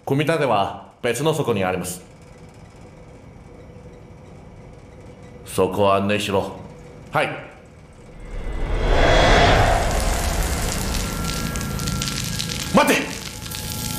組み立ては別の倉庫にあります。そこを案内しろ。はい。待て。